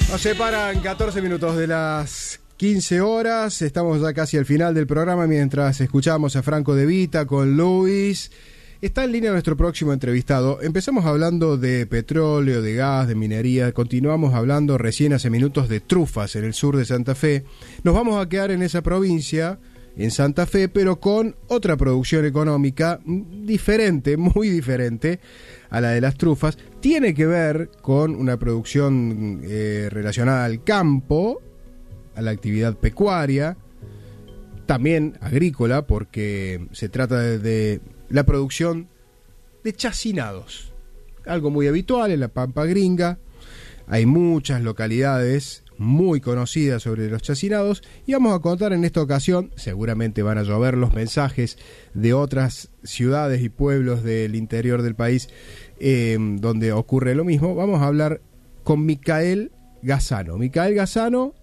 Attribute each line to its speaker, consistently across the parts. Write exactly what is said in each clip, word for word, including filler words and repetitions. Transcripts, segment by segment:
Speaker 1: Nos separan catorce minutos de las quince horas. Estamos ya casi al final del programa mientras escuchamos a Franco De Vita con Luis. Está en línea nuestro próximo entrevistado. Empezamos hablando de petróleo, de gas, de minería. Continuamos hablando recién hace minutos de trufas en el sur de Santa Fe. Nos vamos a quedar en esa provincia, en Santa Fe, pero con otra producción económica diferente, muy diferente a la de las trufas. Tiene que ver con una producción eh, relacionada al campo, a la actividad pecuaria, también agrícola, porque se trata de, de la producción de chacinados, algo muy habitual en la Pampa Gringa. Hay muchas localidades muy conocidas sobre los chacinados y vamos a contar en esta ocasión, seguramente van a llover los mensajes de otras ciudades y pueblos del interior del país eh, donde ocurre lo mismo. Vamos a hablar con Micael Gazzano. Micael Gazzano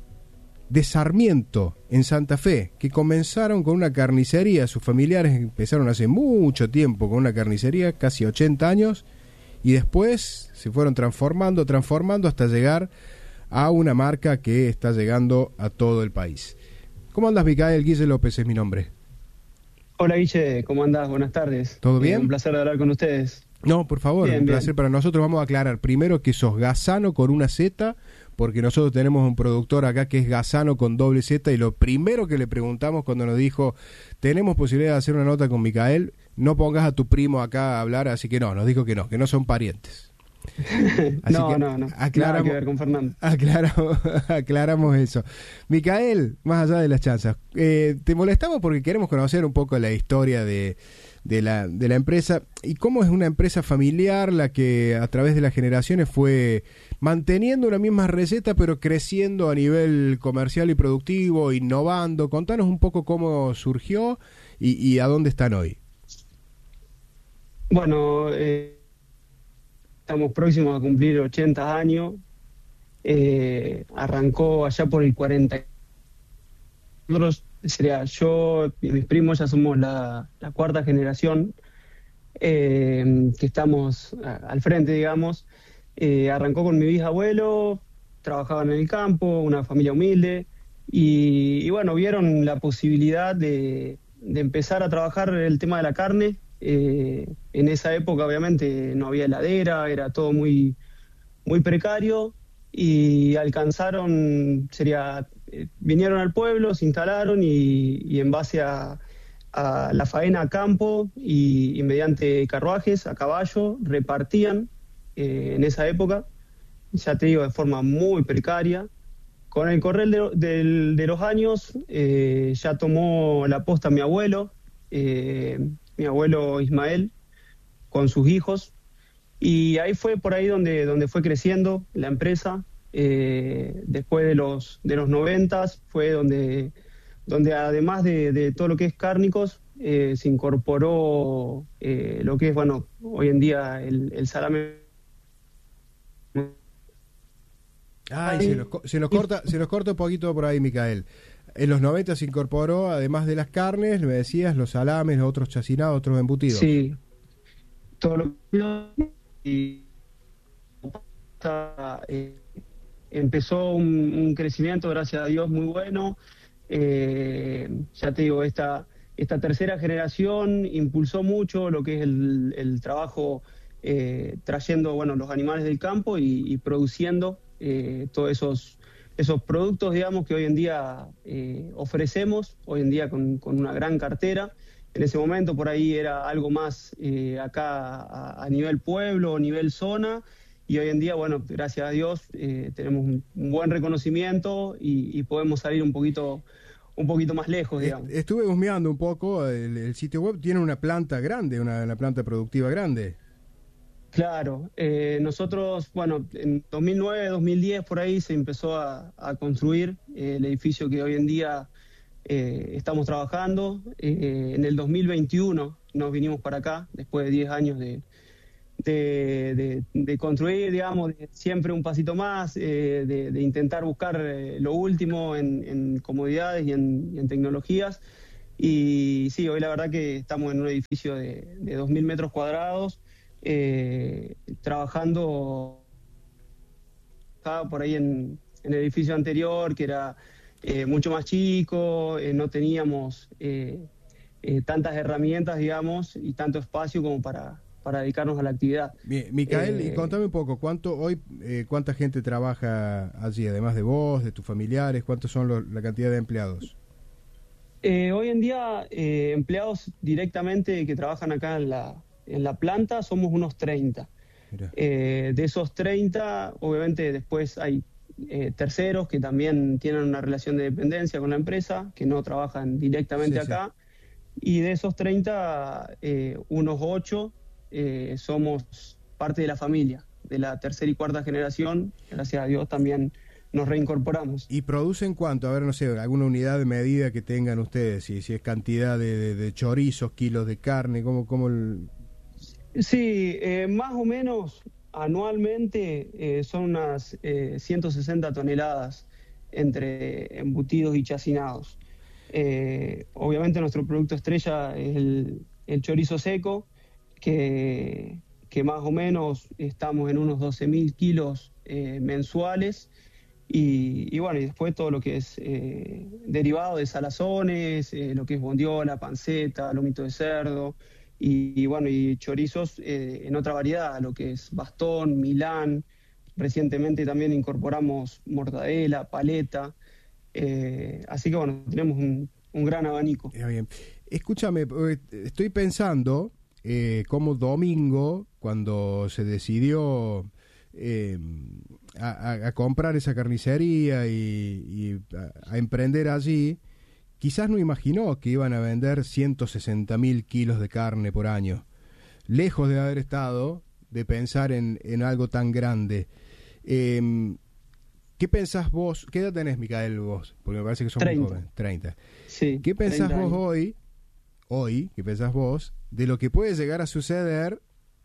Speaker 1: de Sarmiento, en Santa Fe, que comenzaron con una carnicería. Sus familiares empezaron hace mucho tiempo con una carnicería, casi ochenta años, y después se fueron transformando, transformando hasta llegar a una marca que está llegando a todo el país. ¿Cómo andas, Micael? Guille López es mi nombre.
Speaker 2: Hola, Guille, ¿cómo andás? Buenas tardes.
Speaker 1: ¿Todo bien?
Speaker 2: Eh, un placer hablar con ustedes.
Speaker 1: No, por favor,
Speaker 2: bien,
Speaker 1: un
Speaker 2: bien.
Speaker 1: placer para nosotros. Vamos a aclarar primero que sos Gazzano con una Z, porque nosotros tenemos un productor acá que es Gazzano con doble Z, y lo primero que le preguntamos cuando nos dijo, tenemos posibilidad de hacer una nota con Micael, no pongas a tu primo acá a hablar, así que no, nos dijo que no, que no son parientes. Así
Speaker 2: no,
Speaker 1: que
Speaker 2: no, no,
Speaker 1: aclaramos,
Speaker 2: nada que ver con Fernando.
Speaker 1: Aclaramos, aclaramos eso. Micael, más allá de las chanzas, eh, te molestamos porque queremos conocer un poco la historia de, de, la, de la empresa y cómo es una empresa familiar la que a través de las generaciones fue manteniendo una misma receta pero creciendo a nivel comercial y productivo, innovando. Contanos un poco cómo surgió y, y a dónde están hoy.
Speaker 2: Bueno, eh, estamos próximos a cumplir ochenta años. Eh, arrancó allá por el cuarenta. Nosotros, sería yo y mis primos, ya somos la, la cuarta generación eh, que estamos a, al frente, digamos. Eh, arrancó con mi bisabuelo, trabajaban en el campo, una familia humilde, y, y bueno, vieron la posibilidad de, de empezar a trabajar el tema de la carne. Eh, en esa época obviamente no había heladera, era todo muy, muy precario, y alcanzaron, sería, eh, vinieron al pueblo, se instalaron y, y en base a, a la faena a campo y, y mediante carruajes a caballo repartían eh, en esa época, ya te digo, de forma muy precaria. Con el correr de, de, de los años eh, ya tomó la posta mi abuelo, eh, mi abuelo Ismael, con sus hijos, y ahí fue por ahí donde, donde fue creciendo la empresa. Eh, después de los, de los noventas fue donde, donde además de, de todo lo que es cárnicos, eh, se incorporó eh, lo que es, bueno, hoy en día el, el salame.
Speaker 1: Ay, se nos, se nos corta, se nos corta un poquito por ahí, Micael. En los noventa se incorporó, además de las carnes, me decías, los salames, los otros chacinados, otros embutidos.
Speaker 2: Sí, todo lo que... Y eh, empezó un, un crecimiento, gracias a Dios, muy bueno. Eh, ya te digo, esta, esta tercera generación impulsó mucho lo que es el, el trabajo eh, trayendo, bueno, los animales del campo y, y produciendo eh, todos esos, esos productos, digamos, que hoy en día eh, ofrecemos, hoy en día con, con una gran cartera. En ese momento por ahí era algo más eh, acá a, a nivel pueblo, a nivel zona, y hoy en día, bueno, gracias a Dios, eh, tenemos un, un buen reconocimiento y, y podemos salir un poquito, un poquito más lejos, digamos.
Speaker 1: Estuve husmeando un poco, el, el sitio web tiene una planta grande, una, una planta productiva grande.
Speaker 2: Claro, eh, nosotros, bueno, en dos mil nueve, dos mil diez por ahí se empezó a, a construir eh, el edificio que hoy en día eh, estamos trabajando. Eh, en el dos mil veintiuno nos vinimos para acá, después de diez años de, de, de, de construir, digamos, de siempre un pasito más, eh, de, de intentar buscar eh, lo último en, en comodidades y en, y en tecnologías. Y sí, hoy la verdad que estamos en un edificio de, de dos mil metros cuadrados, Eh, trabajando trabajaba por ahí en, en el edificio anterior, que era eh, mucho más chico, eh, no teníamos eh, eh, tantas herramientas, digamos, y tanto espacio como para, para dedicarnos a la actividad.
Speaker 1: Bien, Micael,
Speaker 2: Eh,
Speaker 1: y contame un poco, ¿cuánto hoy, eh, cuánta gente trabaja allí, además de vos, de tus familiares, cuántos son los, la cantidad de empleados?
Speaker 2: Eh, hoy en día, eh, empleados directamente que trabajan acá en la, en la planta, somos unos treinta. Eh, de esos treinta, obviamente después hay eh, terceros que también tienen una relación de dependencia con la empresa, que no trabajan directamente
Speaker 1: Sí,
Speaker 2: acá. Y de esos treinta, eh, unos ocho eh, somos parte de la familia, de la tercera y cuarta generación. Gracias a Dios también nos reincorporamos.
Speaker 1: ¿Y producen cuánto? A ver, no sé, alguna unidad de medida que tengan ustedes, si, si es cantidad de, de, de chorizos, kilos de carne, ¿cómo, cómo el...
Speaker 2: Sí, eh, más o menos anualmente eh, son unas eh, ciento sesenta toneladas entre embutidos y chacinados. Eh, obviamente nuestro producto estrella es el, el chorizo seco, que, que más o menos estamos en unos doce mil kilos eh, mensuales. Y, y bueno, y después todo lo que es eh, derivado de salazones, eh, lo que es bondiola, panceta, lomito de cerdo, y, y bueno, y chorizos eh, en otra variedad, lo que es bastón, milán. Recientemente también incorporamos mortadela, paleta, eh, así que bueno, tenemos un, un gran abanico.
Speaker 1: Ya bien. Escúchame, estoy pensando eh, como domingo, cuando se decidió eh, a, a, a comprar esa carnicería y, y a, a emprender allí, quizás no imaginó que iban a vender ciento sesenta mil kilos de carne por año. Lejos de haber estado de pensar en, en algo tan grande. Eh, ¿Qué pensás vos? ¿Qué edad tenés, Micael, vos? Porque me parece que sos muy joven, treinta.
Speaker 2: Sí,
Speaker 1: ¿Qué pensás
Speaker 2: treinta
Speaker 1: vos
Speaker 2: años.
Speaker 1: hoy, hoy, qué pensás vos, de lo que puede llegar a suceder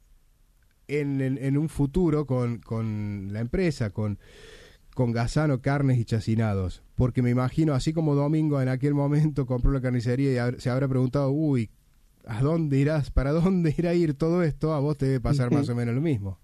Speaker 1: en, en, en un futuro con, con la empresa, con, con Gazano Carnes y Chacinados? Porque me imagino, así como Domingo en aquel momento compró la carnicería y hab- se habrá preguntado, uy, ¿a dónde irás? ¿Para dónde irá a ir todo esto? A vos te debe pasar más o menos lo mismo.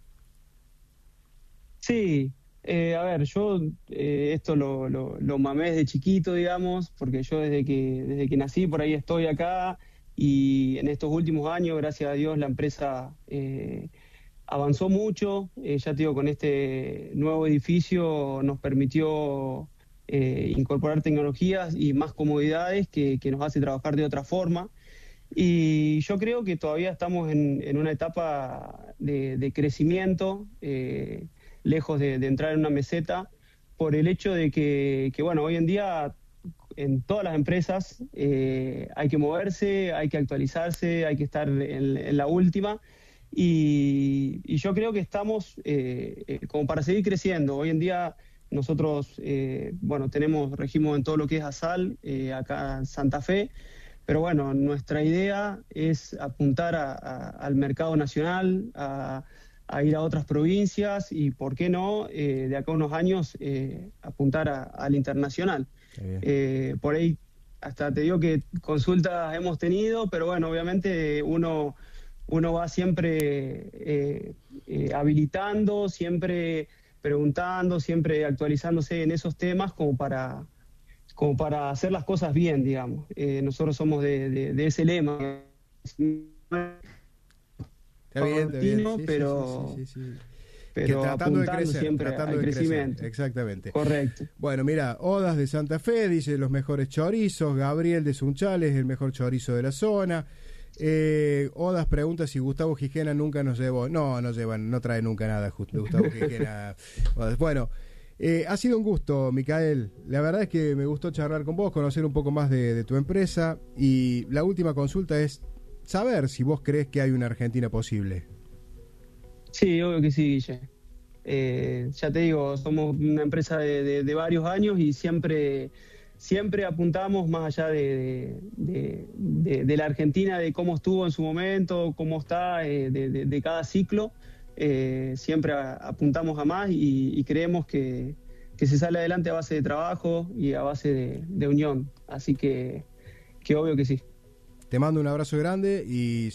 Speaker 2: Sí, eh, a ver, yo eh, esto lo, lo, lo mamé desde chiquito, digamos, porque yo desde que, desde que nací por ahí estoy acá, y en estos últimos años, gracias a Dios, la empresa eh, avanzó mucho. Eh, ya te digo, con este nuevo edificio nos permitió eh, incorporar tecnologías y más comodidades que, que nos hace trabajar de otra forma. Y yo creo que todavía estamos en, en una etapa de, de crecimiento, eh, lejos de, de entrar en una meseta, por el hecho de que, que bueno, hoy en día en todas las empresas eh, hay que moverse, hay que actualizarse, hay que estar en, en la última. Y, y yo creo que estamos eh, eh, como para seguir creciendo. Hoy en día nosotros, eh, bueno, tenemos, regimos en todo lo que es ASAL, eh, acá en Santa Fe. Pero bueno, nuestra idea es apuntar a, a, al mercado nacional, a, a ir a otras provincias y, ¿por qué no?, eh, de acá a unos años eh, apuntar a, al internacional. Eh, por ahí, hasta te digo que consultas hemos tenido, pero bueno, obviamente uno, uno va siempre eh, eh, habilitando, siempre preguntando, siempre actualizándose en esos temas como para... como para hacer las cosas bien, digamos. Eh, nosotros somos de, de, de ese lema.
Speaker 1: Está bien, está bien. Sí,
Speaker 2: pero,
Speaker 1: sí, sí, sí, sí.
Speaker 2: pero
Speaker 1: Que tratando de
Speaker 2: apuntando
Speaker 1: crecer,
Speaker 2: siempre
Speaker 1: tratando
Speaker 2: al
Speaker 1: de
Speaker 2: crecimiento.
Speaker 1: crecer, exactamente.
Speaker 2: Correcto.
Speaker 1: Bueno, mira, Odas de Santa Fe dice los mejores chorizos, Gabriel de Sunchales, el mejor chorizo de la zona. Eh, Odas pregunta si Gustavo Gijena nunca nos llevó. No, no llevan, no trae nunca nada Gustavo Gijena. Bueno, eh, ha sido un gusto, Micael. La verdad es que me gustó charlar con vos, conocer un poco más de, de tu empresa. Y la última consulta es saber si vos crees que hay una Argentina posible.
Speaker 2: Sí, obvio que sí, Guille. Eh, ya te digo, somos una empresa de, de, de varios años y siempre, siempre apuntamos más allá de, de, de, de la Argentina, de cómo estuvo en su momento, cómo está, eh, de, de, de cada ciclo. Eh, siempre a, apuntamos a más y, y creemos que, que se sale adelante a base de trabajo y a base de, de unión. Así que, que obvio que sí.
Speaker 1: Te mando un abrazo grande y